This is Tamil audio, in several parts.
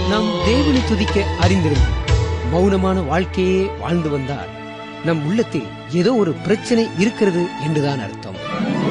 நாம் தேவனை துதிக்க அறிந்திருந்தோம். மௌனமான வாழ்க்கையே வாழ்ந்து வந்தால் நம் உள்ளத்தில் ஏதோ ஒரு பிரச்சனை இருக்கிறது என்றுதான் அர்த்தம்.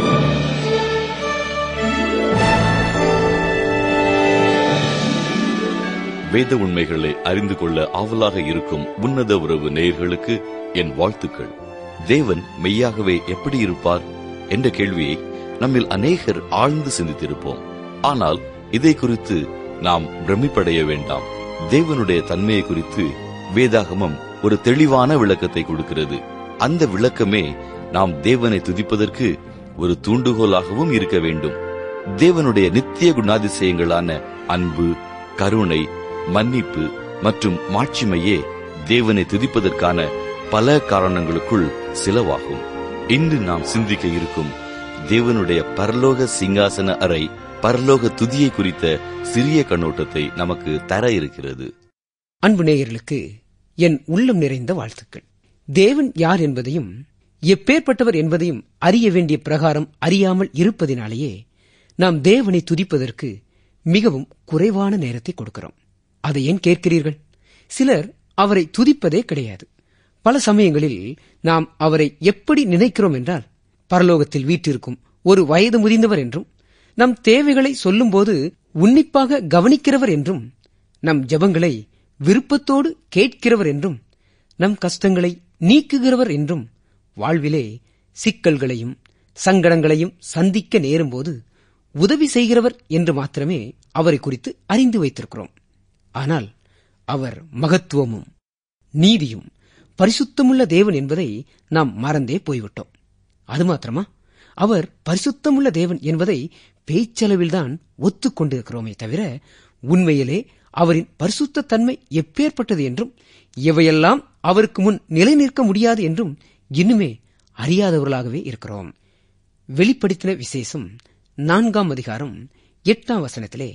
வேத உண்மைகளை அறிந்து கொள்ள ஆவலாக இருக்கும் உன்னத உறவு நேயர்களுக்கு என் வாழ்த்துக்கள். தேவன் மெய்யாகவே எப்படி இருப்பார் என்ற கேள்வியை நம்மில் அநேகர் ஆழ்ந்து சிந்தித்திருப்போம். ஆனால் இதை குறித்து நாம் பிரமிப்படைய வேண்டாம். தேவனுடைய தன்மையை குறித்து வேதாகமம் ஒரு தெளிவான விளக்கத்தை கொடுக்கிறது. அந்த விளக்கமே நாம் தேவனை துதிப்பதற்கு ஒரு தூண்டுகோலாகவும் இருக்க வேண்டும். தேவனுடைய நித்திய குணாதிசயங்களான அன்பு, கருணை, மன்னிப்பு மற்றும் மாட்சிமையே தேவனை துதிப்பதற்கான பல காரணங்களுக்குள் சிலவாகும். இன்று நாம் சிந்திக்க இருக்கும் தேவனுடைய பரலோக சிங்காசன அறை பரலோக துதியை குறித்த சிறிய கண்ணோட்டத்தை நமக்கு தர இருக்கிறது. அன்பு நேயர்களுக்கு என் உள்ளம் நிறைந்த வாழ்த்துக்கள். தேவன் யார் என்பதையும் எப்பேற்பட்டவர் என்பதையும் அறிய வேண்டிய பிரகாரம் அறியாமல் இருப்பதினாலேயே நாம் தேவனை துதிப்பதற்கு மிகவும் குறைவான நேரத்தை கொடுக்கிறோம். அதை ஏன் கேட்கிறீர்கள்? சிலர் அவரை துதிப்பதே கிடையாது. பல சமயங்களில் நாம் அவரை எப்படி நினைக்கிறோம் என்றால், பரலோகத்தில் வீற்றிருக்கும் ஒரு வயது முதிர்ந்தவர் என்றும், நம் தேவைகளை சொல்லும்போது உன்னிப்பாக கவனிக்கிறவர் என்றும், நம் ஜெபங்களை விருப்பத்தோடு கேட்கிறவர் என்றும், நம் கஷ்டங்களை நீக்குகிறவர் என்றும், வாழ்விலே சிக்கல்களையும் சங்கடங்களையும் சந்திக்க நேரும்போது உதவி செய்கிறவர் என்று மாத்திரமே அவரை குறித்து அறிந்து வைத்திருக்கிறோம். ஆனால் அவர் மகத்துவமும் நீதியும் பரிசுத்தமுள்ள தேவன் என்பதை நாம் மறந்தே போய்விட்டோம். அது மாத்திரமா, அவர் பரிசுத்தமுள்ள தேவன் என்பதை பேச்சளவில்தான் ஒத்துக்கொண்டிருக்கிறோமே தவிர, உண்மையிலே அவரின் பரிசுத்த தன்மை எப்பேற்பட்டது என்றும், எவையெல்லாம் அவருக்கு முன் நிலை நிற்க முடியாது என்றும் இன்னுமே அறியாதவர்களாகவே இருக்கிறோம். வெளிப்படுத்தின விசேஷம் 4ஆம் அதிகாரம் 8ஆம் வசனத்திலே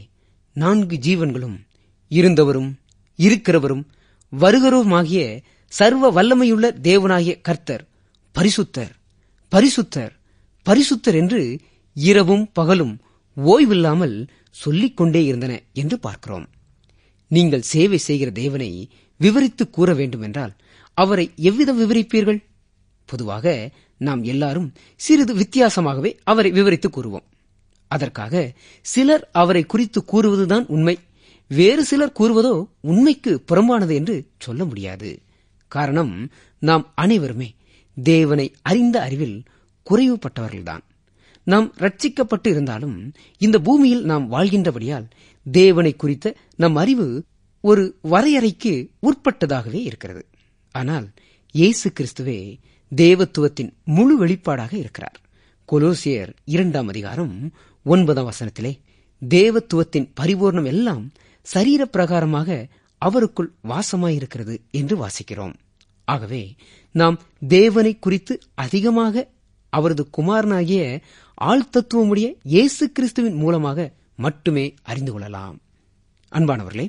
4 ஜீவன்களும் இருந்தவரும் இருக்கிறவரும் வருகிறவருமாகிய சர்வ வல்லமையுள்ள தேவனாகிய கர்த்தர் பரிசுத்தர், பரிசுத்தர், பரிசுத்தர் என்று இரவும் பகலும் ஓய்வில்லாமல் சொல்லிக் கொண்டே இருந்தன என்று பார்க்கிறோம். நீங்கள் சேவை செய்கிற தேவனை விவரித்து கூற வேண்டும் என்றால் அவரை எவ்விதம் விவரிப்பீர்கள்? பொதுவாக நாம் எல்லாரும் சிறிது வித்தியாசமாகவே அவரை விவரித்து கூறுவோம். அதற்காக சிலர் அவரை குறித்து கூறுவதுதான் உண்மை, வேறு சிலர் கூறுவதோ உண்மைக்கு புறம்பானது என்று சொல்ல முடியாது. காரணம், நாம் அனைவருமே தேவனை அறிந்த அறிவில் குறைவுபட்டவர்கள்தான். நாம் ரட்சிக்கப்பட்டு இருந்தாலும் இந்த பூமியில் நாம் வாழ்கின்றபடியால் தேவனை குறித்த நம் அறிவு ஒரு வரையறைக்கு உட்பட்டதாகவே இருக்கிறது. ஆனால் இயேசு கிறிஸ்துவே தேவத்துவத்தின் முழு வெளிப்பாடாக இருக்கிறார். கொலோசியர் 2ஆம் அதிகாரம் 9ஆம் வசனத்திலே தேவத்துவத்தின் பரிபூர்ணம் எல்லாம் சரீர பிரகாரமாக அவருக்குள் வாசமாயிருக்கிறது என்று வாசிக்கிறோம். ஆகவே நாம் தேவனை குறித்து அதிகமாக அவரது குமாரனாகிய ஆழ்தத்துவமுடைய இயேசு கிறிஸ்துவின் மூலமாக மட்டுமே அறிந்து கொள்ளலாம். அன்பானவர்களே,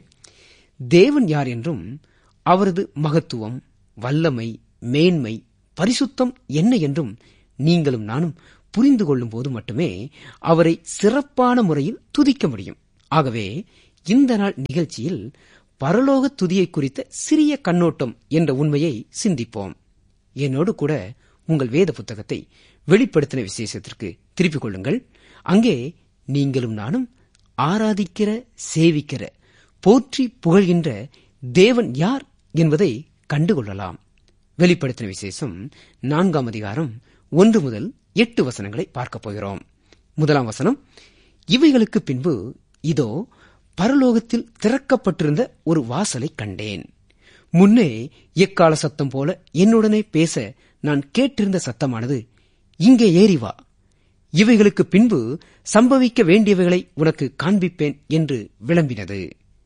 தேவன் யார் என்றும் அவரது மகத்துவம், வல்லமை, மேன்மை, பரிசுத்தம் என்ன என்றும் நீங்களும் நானும் புரிந்து கொள்ளும் போது மட்டுமே அவரை சிறப்பான முறையில் துதிக்க முடியும். ஆகவே இந்த நாள் நிகழ்ச்சியில் பரலோக துதியை குறித்த சிறிய கண்ணோட்டம் என்ற உண்மையை சிந்திப்போம். என்னோடு கூட உங்கள் வேத புத்தகத்தை வெளிப்படுத்தின விசேஷத்திற்கு திருப்பிக் கொள்ளுங்கள். அங்கே நீங்களும் நானும் ஆராதிக்கிற, சேவிக்கிற, போற்றி புகழ்கின்ற தேவன் யார் என்பதை கண்டுகொள்ளலாம். வெளிப்படுத்தின விசேஷம் 4ஆம் அதிகாரம் 1 முதல் 8 வசனங்களை பார்க்கப் போகிறோம். 1ஆம் வசனம், இவைகளுக்கு பின்பு இதோ பரலோகத்தில் திறக்கப்பட்டிருந்த ஒரு வாசலை கண்டேன். முன்னே எக்கால சத்தம் போல என்னுடனே பேச நான் கேட்டிருந்த சத்தமானது, இங்கே ஏறி வா, இவைகளுக்கு பின்பு சம்பவிக்க வேண்டியவைகளை உனக்கு காண்பிப்பேன் என்று விளம்பினது.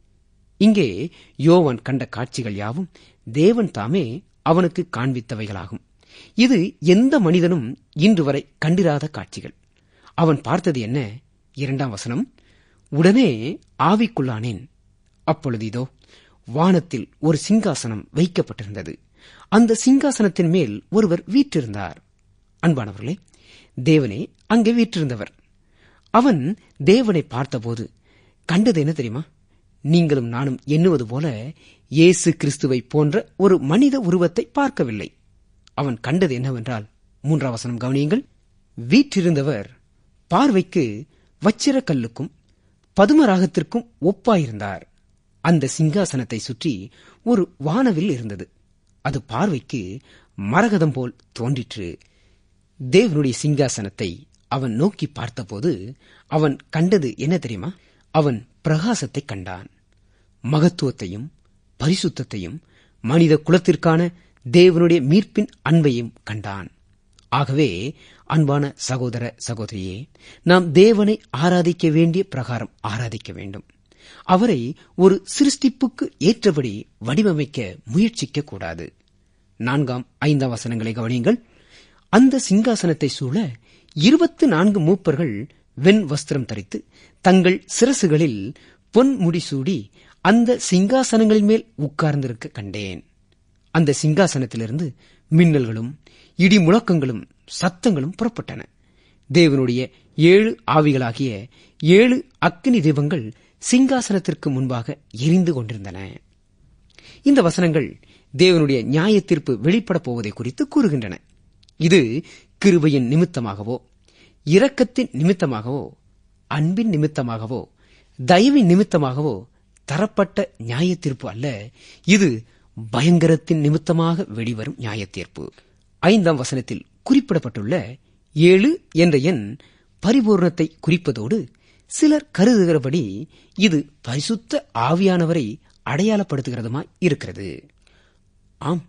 இங்கே யோவான் கண்ட காட்சிகள் யாவும் தேவன் தாமே அவனுக்கு காண்பித்தவைகளாகும். இது எந்த மனிதனும் இன்று வரை கண்டிராத காட்சிகள். அவன் பார்த்தது என்ன? 2ஆம் வசனம், உடனே ஆவிக்குள்ளானேன். அப்பொழுது இதோ வானத்தில் ஒரு சிங்காசனம் வைக்கப்பட்டிருந்தது. அந்த சிங்காசனத்தின் மேல் ஒருவர் வீற்றிருந்தார். அன்பானவர்களே, தேவனே அங்கே வீற்றிருந்தவர். அவன் தேவனை பார்த்தபோது கண்டது என்ன தெரியுமா? நீங்களும் நானும் எண்ணுவது போல இயேசு கிறிஸ்துவை போன்ற ஒரு மனித உருவத்தை பார்க்கவில்லை. அவன் கண்டது என்னவென்றால், 3ஆம் வசனம் கவனியுங்கள். வீற்றிருந்தவர் பார்வைக்கு வச்சிரக்கல்லுக்கும் பதுமராகத்திற்கும் ஒப்பாயிருந்தார். அந்த சிங்காசனத்தை சுற்றி ஒரு வானவில் இருந்தது. அது பார்வைக்கு மரகதம் போல் தோன்றிற்று. தேவனுடைய சிங்காசனத்தை அவன் நோக்கி பார்த்தபோது அவன் கண்டது என்ன தெரியுமா? அவன் பிரகாசத்தை கண்டான். மகத்துவத்தையும் பரிசுத்தத்தையும் மனித குலத்திற்கான தேவனுடைய மீட்பின் அன்பையும் கண்டான். ஆகவே அன்பான சகோதர சகோதரியே, நாம் தேவனை ஆராதிக்க வேண்டிய பிரகாரம் ஆராதிக்க வேண்டும். அவரை ஒரு சிருஷ்டிப்புக்கு ஏற்றபடி வடிவமைக்க முயற்சிக்க கூடாது. 4, 5 வசனங்களை கவனியுங்கள். அந்த சிங்காசனத்தை சூழ 24 மூப்பர்கள் வெண் வஸ்திரம் தரித்து தங்கள் சிரசுகளில் பொன் முடிசூடி அந்த சிங்காசனங்களின் மேல் உட்கார்ந்திருக்க கண்டேன். அந்த சிங்காசனத்திலிருந்து மின்னல்களும் இடி முழக்கங்களும் சத்தங்களும் புறப்பட்டன. தேவனுடைய 7 ஆவிகளாகிய 7 அக்கினி தீபங்கள் சிங்காசனத்திற்கு முன்பாக எரிந்து கொண்டிருந்தன. இந்த வசனங்கள் தேவனுடைய நியாய தீர்ப்பு வெளிப்பட போவதை குறித்து கூறுகின்றன. இது கிருபையின் நிமித்தமாகவோ, இரக்கத்தின் நிமித்தமாகவோ, அன்பின் நிமித்தமாகவோ, தயவின் நிமித்தமாகவோ தரப்பட்ட நியாய தீர்ப்பு அல்ல. இது பயங்கரத்தின் நிமித்தமாக வெளிவரும் நியாய தீர்ப்பு. 5ஆம் வசனத்தில் குறிப்பிடப்பட்டுள்ள 7 என்ற எண் பரிபூர்ணத்தை குறிப்பதோடு சிலர் கருதுகிறபடி இது பரிசுத்த ஆவியானவரை அடையாளப்படுத்துகிறதுமாய் இருக்கிறது. ஆம்,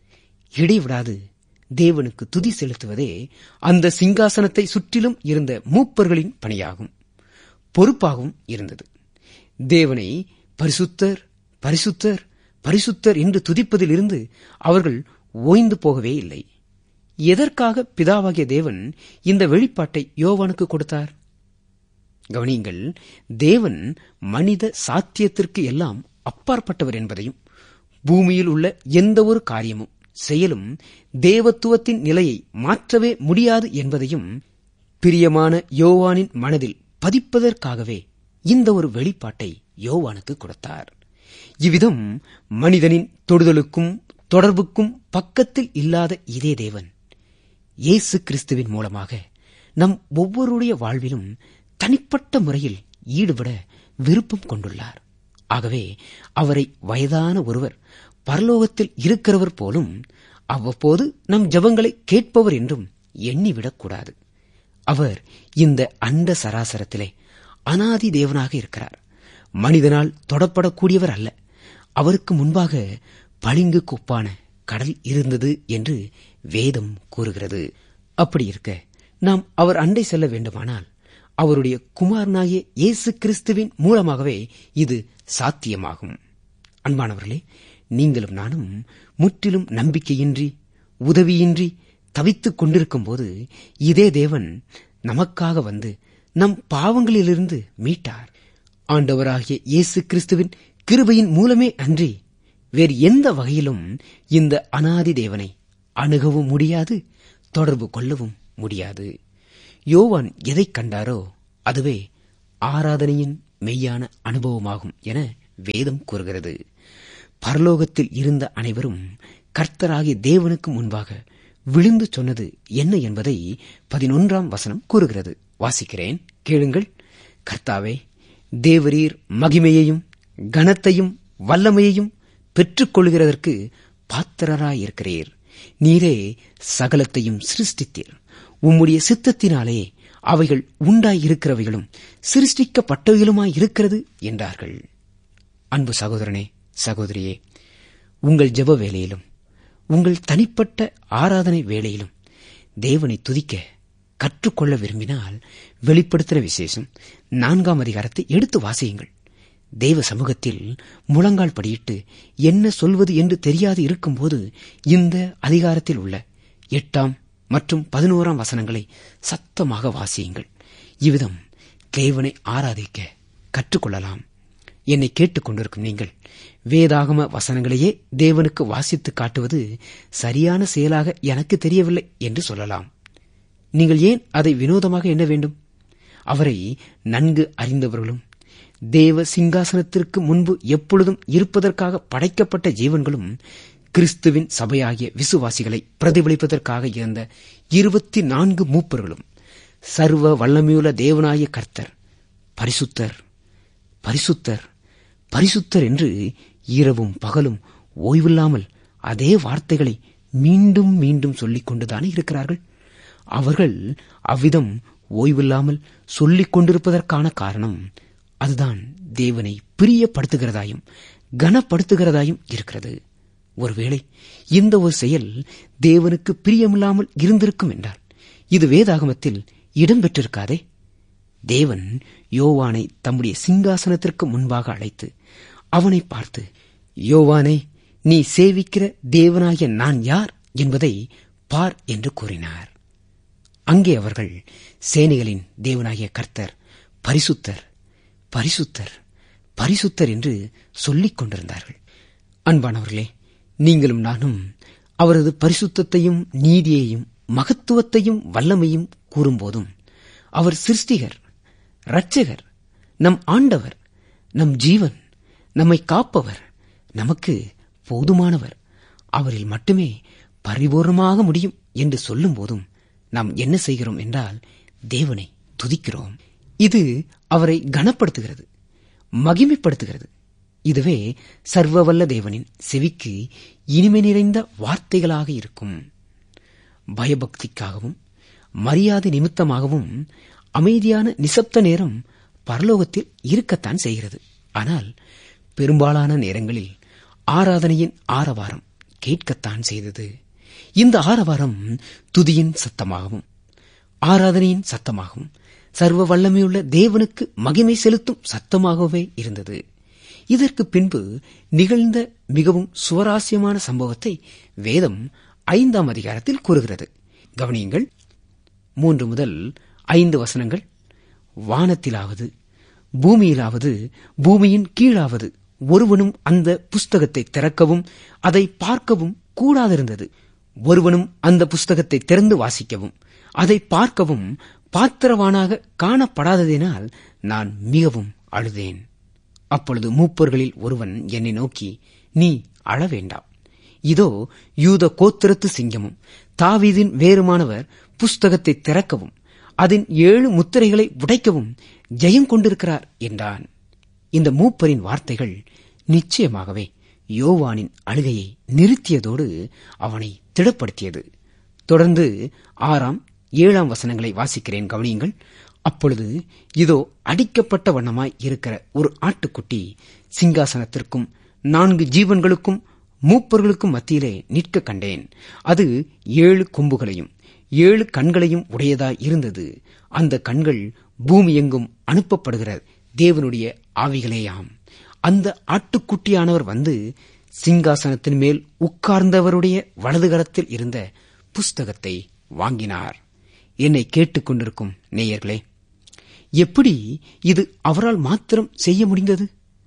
இடைவிடாது தேவனுக்கு துதி செலுத்துவதே அந்த சிங்காசனத்தை சுற்றிலும் இருந்த மூப்பர்களின் பணியாகும், பொறுப்பாகவும் இருந்தது. தேவனை பரிசுத்தர் பரிசுத்தர் பரிசுத்தர் என்று துதிப்பதில் இருந்து அவர்கள் ஓய்ந்து போகவே இல்லை. எதற்காக பிதாவாகிய தேவன் இந்த வெளிப்பாட்டை யோவானுக்கு கொடுத்தார்? கவனியுங்கள். தேவன் மனித சாத்தியத்திற்கு எல்லாம் அப்பாற்பட்டவர் என்பதையும், பூமியில் உள்ள எந்த ஒரு காரியமும் செயலும் தேவத்துவத்தின் நிலையை மாற்றவே முடியாது என்பதையும் பிரியமான யோவானின் மனதில் பதிப்பதற்காகவே இந்த ஒரு வெளிப்பாட்டை யோவானுக்கு கொடுத்தார். இவ்விதம் மனிதனின் தொடுதலுக்கும் தொடர்புக்கும் பக்கத்தில் இல்லாத இதே தேவன் இயேசு கிறிஸ்துவின் மூலமாக நம் ஒவ்வொருடைய வாழ்விலும் தனிப்பட்ட முறையில் ஈடுபட விருப்பம் கொண்டுள்ளார். ஆகவே அவரை வயதான ஒருவர் பரலோகத்தில் இருக்கிறவர் போலும் அவ்வப்போது நம் ஜெபங்களை கேட்பவர் என்றும் எண்ணிவிடக்கூடாது. அவர் இந்த அண்ட சராசரத்திலே அனாதி தேவனாக இருக்கிறார். மனிதனால் தொடப்படக்கூடியவர் அல்ல. அவருக்கு முன்பாக பளிங்கு கொப்பான கடல் இருந்தது என்று வேதம் கூறுகிறது. அப்படி இருக்க நாம் அவர் அண்டை செல்ல வேண்டுமானால் அவருடைய குமாரனாகிய இயேசு கிறிஸ்துவின் மூலமாகவே இது சாத்தியமாகும். அன்பானவர்களே, நீங்களும் நானும் முற்றிலும் நம்பிக்கையின்றி உதவியின்றி தவித்துக் கொண்டிருக்கும் போது இதே தேவன் நமக்காக வந்து நம் பாவங்களிலிருந்து மீட்டார். ஆண்டவராகிய இயேசு கிறிஸ்துவின் கிருபையின் மூலமே அன்றி வேறு எந்த வகையிலும் இந்த அனாதி தேவனை அணுகவும் முடியாது, தொடர்பு கொள்ளவும் முடியாது. யோவான் எதைக் கண்டாரோ அதுவே ஆராதனையின் மெய்யான அனுபவமாகும் என வேதம் கூறுகிறது. பரலோகத்தில் இருந்த அனைவரும் கர்த்தராகிய தேவனுக்கு முன்பாக விழுந்து சொன்னது என்ன என்பதை 11ஆம் வசனம் கூறுகிறது. வாசிக்கிறேன், கேளுங்கள். கர்த்தாவே, தேவரீர் மகிமையையும் கனத்தையும் வல்லமையையும் பெற்றுக் கொள்கிறதற்கு பாத்திரராயிருக்கிறீர். நீரே சகலத்தையும் சிருஷ்டித்தீர். உம்முடைய சித்தத்தினாலே அவைகள் உண்டாயிருக்கிறவைகளும் சிருஷ்டிக்கப்பட்டவைகளுமாயிருக்கிறது என்றார்கள். அன்பு சகோதரனே, சகோதரியே, உங்கள் ஜெப வேளையிலும் உங்கள் தனிப்பட்ட ஆராதனை வேளையிலும் தேவனை துதிக்க கற்றுக்கொள்ள விரும்பினால் வெளிப்படுத்தின விசேஷம் 4ஆம் அதிகாரத்தை எடுத்து வாசியுங்கள். தேவ சமூகத்தில் முழங்கால் படியிட்டு என்ன சொல்வது என்று தெரியாது இருக்கும்போது இந்த அதிகாரத்தில் உள்ள 8ஆம் மற்றும் 11ஆம் வசனங்களை சத்தமாக வாசியுங்கள். இவ்விதம் தேவனை ஆராதிக்க கற்றுக்கொள்ளலாம். என்னை கேட்டுக் கொண்டிருக்கும் நீங்கள் வேதாகம வசனங்களையே தேவனுக்கு வாசித்து காட்டுவது சரியான செயலாக எனக்கு தெரியவில்லை என்று சொல்லலாம். நீங்கள் ஏன் அதை வினோதமாக எண்ண வேண்டும்? அவரை நன்கு அறிந்தவர்களும் தேவ சிங்காசனத்திற்கு முன்பு எப்பொழுதும் இருப்பதற்காக படைக்கப்பட்ட ஜீவன்களும் கிறிஸ்துவின் சபையாகிய விசுவாசிகளை பிரதிபலிப்பதற்காக இருந்த 24 மூப்பர்களும் சர்வ வல்லமையுள்ள தேவனாகிய கர்த்தர் பரிசுத்தர் பரிசுத்தர் பரிசுத்தர் என்று இரவும் பகலும் ஓய்வில்லாமல் அதே வார்த்தைகளை மீண்டும் மீண்டும் சொல்லிக் கொண்டுதானே இருக்கிறார்கள். அவர்கள் அவ்விதம் ஓய்வில்லாமல் சொல்லிக் கொண்டிருப்பதற்கான காரணம் அதுதான் தேவனை பிரியப்படுத்துகிறதாயும் கனப்படுத்துகிறதாயும் இருக்கிறது. ஒருவேளை இந்த ஒரு செயல் தேவனுக்கு பிரியமில்லாமல் இருந்திருக்கும் என்றால் இது வேதாகமத்தில் இடம்பெற்றிருக்காதே. தேவன் யோவானை தம்முடைய சிங்காசனத்திற்கு முன்பாக அழைத்து அவனை பார்த்து, யோவானே, நீ சேவிக்கிற தேவனாகிய நான் யார் என்பதை பார் என்று கூறினார். அங்கே அவர்கள் சேனைகளின் தேவனாகிய கர்த்தர் பரிசுத்தர் பரிசுத்தர் பரிசுத்தர் என்று சொல்லிக் கொண்டிருந்தார்கள். அன்பானவர்களே, நீங்களும் நானும் அவரது பரிசுத்தத்தையும் நீதியையும் மகத்துவத்தையும் வல்லமையும் கூறும்போதும் அவர் சிருஷ்டிகர், இரட்சகர், நம் ஆண்டவர், நம் ஜீவன், நம்மை காப்பவர், நமக்கு போதுமானவர், அவரில் மட்டுமே பரிபூர்ணமாக முடியும் என்று சொல்லும் போதும் நாம் என்ன செய்கிறோம் என்றால் தேவனை துதிக்கிறோம். இது அவரை கனப்படுத்துகிறது, மகிமைப்படுத்துகிறது. இதுவே சர்வவல்ல தேவனின் செவிக்கு இனிமை நிறைந்த வார்த்தைகளாக இருக்கும். பயபக்திக்காகவும் மரியாதை நிமித்தமாகவும் அமைதியான நிசப்த நேரம் பரலோகத்தில் இருக்கத்தான் செய்கிறது. ஆனால் பெரும்பாலான நேரங்களில் ஆராதனையின் ஆரவாரம் கேட்கத்தான் செய்தது. இந்த ஆரவாரம் துதியின் சத்தமாகவும் ஆராதனையின் சத்தமாகவும் சர்வ வல்லமையுள்ள தேவனுக்கு மகிமை செலுத்தும் சத்தமாகவே இருந்தது. இதற்கு பின்பு நிகழ்ந்த மிகவும் சுவாரஸ்யமான சம்பவத்தை வேதம் 5ஆம் அதிகாரத்தில் கூறுகிறது. கவனியுங்கள், 3 முதல் 5 வசனங்கள். வானத்திலாவது பூமியிலாவது பூமியின் கீழாவது ஒருவனும் அந்த புஸ்தகத்தை திறக்கவும் அதை பார்க்கவும் கூடாதிருந்தது. ஒருவனும் அந்த புஸ்தகத்தை திறந்து வாசிக்கவும் அதை பார்க்கவும் பாத்திரவானாக காணப்படாததினால் நான் மிகவும் அழுதேன். அப்பொழுது மூப்பர்களில் ஒருவன் என்னை நோக்கி, நீ அழ வேண்டாம். இதோ யூத கோத்திரத்து சிங்கமும் தாவீதின் வேறுமானவர் புஸ்தகத்தை திறக்கவும் அதன் 7 முத்திரைகளை உடைக்கவும் ஜெயம் கொண்டிருக்கிறார் என்றான். இந்த மூப்பரின் வார்த்தைகள் நிச்சயமாகவே யோவானின் அழுகையை நிறுத்தியதோடு அவனை திடப்படுத்தியது. தொடர்ந்து 6ஆம் 7ஆம் வசனங்களை வாசிக்கிறேன், கவனியுங்கள். அப்பொழுது இதோ அடிக்கப்பட்ட வண்ணமாய் இருக்கிற ஒரு ஆட்டுக்குட்டி சிங்காசனத்திற்கும் 4 ஜீவன்களுக்கும் மூப்பர்களுக்கும் மத்தியிலே நிற்க கண்டேன். அது 7 கொம்புகளையும் 7 கண்களையும் உடையதாய் இருந்தது. அந்த கண்கள் பூமி எங்கும் அனுப்பப்படுகிற தேவனுடைய ஆவிகளேயாம். அந்த ஆட்டுக்குட்டியானவர் வந்து சிங்காசனத்தின் மேல் உட்கார்ந்தவருடைய வலதுகரத்தில் இருந்த புஸ்தகத்தை வாங்கினார். என்னை கேட்டுக்கொண்டிருக்கும் நேயர்களே, எப்படி இது அவரால் மாத்திரம் செய்ய முடிந்தது?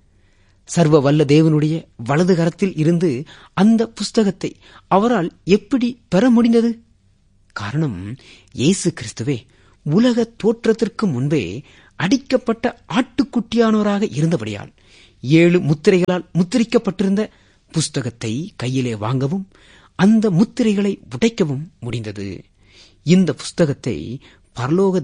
சர்வ வல்ல தேவனுடைய வலது கரத்தில் இருந்து அந்த புஸ்தகத்தை அவரால் எப்படி பெற முடிந்தது? காரணம், இயேசு கிறிஸ்துவே உலக தோற்றத்திற்கு முன்பே அடிக்கப்பட்ட ஆட்டுக்குட்டியானவராக இருந்தபடியால் 7 முத்திரைகளால் முத்திரிக்கப்பட்டிருந்த புஸ்தகத்தை கையிலே வாங்கவும் அந்த முத்திரைகளை உடைக்கவும் முடிந்தது. இந்த புஸ்தகத்தை பரலோக